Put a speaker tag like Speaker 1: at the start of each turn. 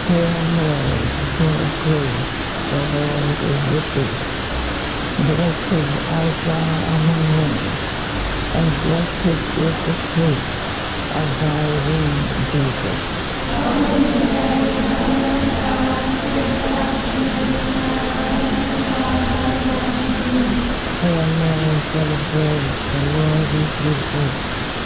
Speaker 1: Hail Mary, full of grace, the Lord is with thee. Blessed art thou among women, and blessed is the fruit of thy womb, Jesus. Hail Mary, full of grace, the Lord is with thee.